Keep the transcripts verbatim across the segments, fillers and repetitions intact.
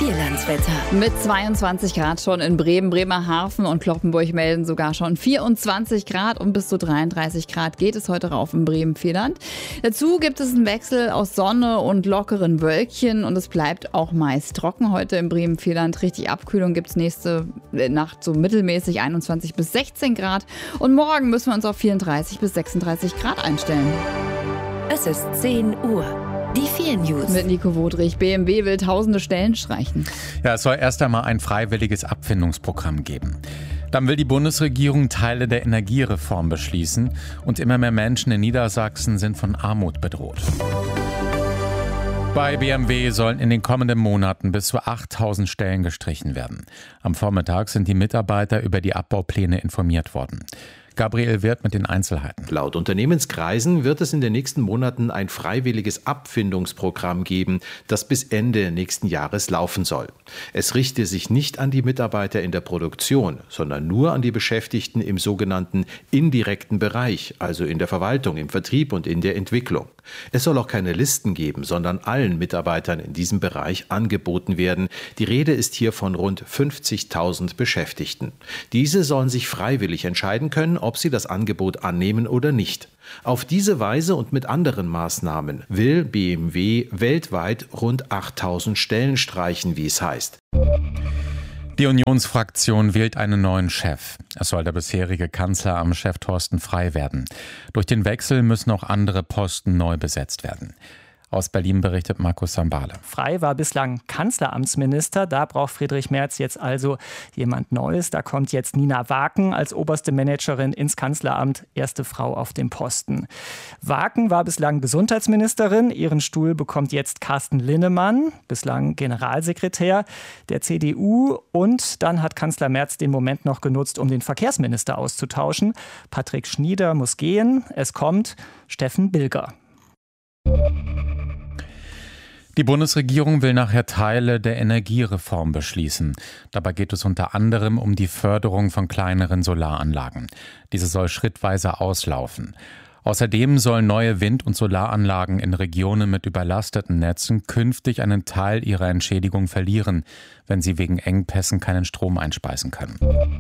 Vierlandswetter. Mit zweiundzwanzig Grad schon in Bremen, Bremerhaven und Cloppenburg melden sogar schon vierundzwanzig Grad und bis zu dreiunddreißig Grad geht es heute rauf im Bremen-Vierland. Dazu gibt es einen Wechsel aus Sonne und lockeren Wölkchen und es bleibt auch meist trocken heute im Bremen-Vierland. Richtig Abkühlung gibt es nächste Nacht so mittelmäßig einundzwanzig bis sechzehn Grad und morgen müssen wir uns auf vierunddreißig bis sechsunddreißig Grad einstellen. Es ist zehn Uhr. Die vier News. Mit Nico Wodrich. B M W will tausende Stellen streichen. Ja, es soll erst einmal ein freiwilliges Abfindungsprogramm geben. Dann will die Bundesregierung Teile der Energiereform beschließen und immer mehr Menschen in Niedersachsen sind von Armut bedroht. Bei B M W sollen in den kommenden Monaten bis zu achttausend Stellen gestrichen werden. Am Vormittag sind die Mitarbeiter über die Abbaupläne informiert worden. Gabriel Wirth mit den Einzelheiten. Laut Unternehmenskreisen wird es in den nächsten Monaten ein freiwilliges Abfindungsprogramm geben, das bis Ende nächsten Jahres laufen soll. Es richte sich nicht an die Mitarbeiter in der Produktion, sondern nur an die Beschäftigten im sogenannten indirekten Bereich, also in der Verwaltung, im Vertrieb und in der Entwicklung. Es soll auch keine Listen geben, sondern allen Mitarbeitern in diesem Bereich angeboten werden. Die Rede ist hier von rund fünfzigtausend Beschäftigten. Diese sollen sich freiwillig entscheiden können, ob sie das Angebot annehmen oder nicht. Auf diese Weise und mit anderen Maßnahmen will B M W weltweit rund achttausend Stellen streichen, wie es heißt. Die Unionsfraktion wählt einen neuen Chef. Es soll der bisherige Kanzleramtschef Thorsten Frey werden. Durch den Wechsel müssen auch andere Posten neu besetzt werden. Aus Berlin berichtet Markus Sambale. Frey war bislang Kanzleramtsminister. Da braucht Friedrich Merz jetzt also jemand Neues. Da kommt jetzt Nina Waken als oberste Managerin ins Kanzleramt. Erste Frau auf dem Posten. Waken war bislang Gesundheitsministerin. Ihren Stuhl bekommt jetzt Carsten Linnemann, bislang Generalsekretär der C D U. Und dann hat Kanzler Merz den Moment noch genutzt, um den Verkehrsminister auszutauschen. Patrick Schnieder muss gehen. Es kommt Steffen Bilger. Die Bundesregierung will nachher Teile der Energiereform beschließen. Dabei geht es unter anderem um die Förderung von kleineren Solaranlagen. Diese soll schrittweise auslaufen. Außerdem sollen neue Wind- und Solaranlagen in Regionen mit überlasteten Netzen künftig einen Teil ihrer Entschädigung verlieren, wenn sie wegen Engpässen keinen Strom einspeisen können.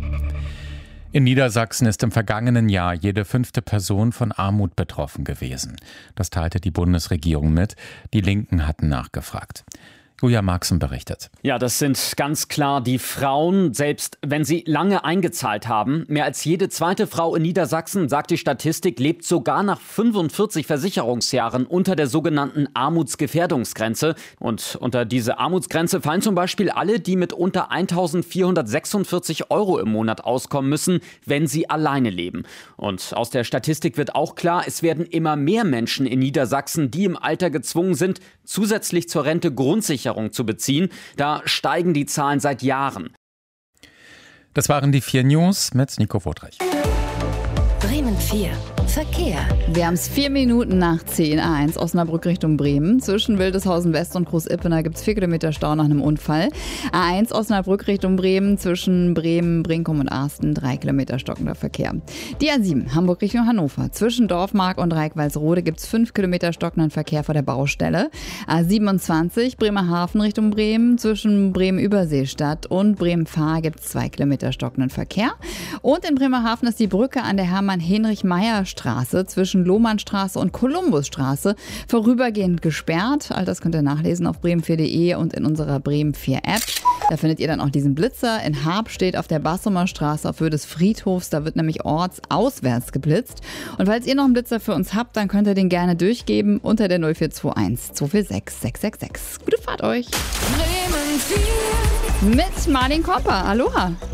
In Niedersachsen ist im vergangenen Jahr jede fünfte Person von Armut betroffen gewesen. Das teilte die Bundesregierung mit. Die Linken hatten nachgefragt. Julia Marxen berichtet. Ja, das sind ganz klar die Frauen, selbst wenn sie lange eingezahlt haben. Mehr als jede zweite Frau in Niedersachsen, sagt die Statistik, lebt sogar nach fünfundvierzig Versicherungsjahren unter der sogenannten Armutsgefährdungsgrenze. Und unter diese Armutsgrenze fallen zum Beispiel alle, die mit unter eintausendvierhundertsechsundvierzig Euro im Monat auskommen müssen, wenn sie alleine leben. Und aus der Statistik wird auch klar, es werden immer mehr Menschen in Niedersachsen, die im Alter gezwungen sind, zusätzlich zur Rente Grundsicherung zu beziehen. Da steigen die Zahlen seit Jahren. Das waren die vier News mit Nico Wodrich. Bremen vier. Verkehr. Wir haben es vier Minuten nach zehn. A eins Osnabrück Richtung Bremen. Zwischen Wildeshausen West und Groß-Ippener gibt es vier Kilometer Stau nach einem Unfall. A eins Osnabrück Richtung Bremen. Zwischen Bremen, Brinkum und Arsten drei Kilometer stockender Verkehr. Die A sieben Hamburg Richtung Hannover. Zwischen Dorfmark und Reickwalsrode gibt es fünf Kilometer stockenden Verkehr vor der Baustelle. A siebenundzwanzig Bremerhaven Richtung Bremen. Zwischen Bremen-Überseestadt und Bremen-Fahr gibt es zwei Kilometer stockenden Verkehr. Und in Bremerhaven ist die Brücke an der Hermann-Heinrich-Meyer-Straße zwischen Lohmannstraße und Kolumbusstraße vorübergehend gesperrt. All das könnt ihr nachlesen auf bremen vier punkt de und in unserer Bremen vier App. Da findet ihr dann auch diesen Blitzer. In Harp steht auf der Bassumer Straße auf Höhe des Friedhofs. Da wird nämlich ortsauswärts geblitzt. Und falls ihr noch einen Blitzer für uns habt, dann könnt ihr den gerne durchgeben unter der null vier zwei eins zwei vier sechs sechs sechs sechs. Gute Fahrt euch. Bremen vier. Mit Martin Kopper. Aloha.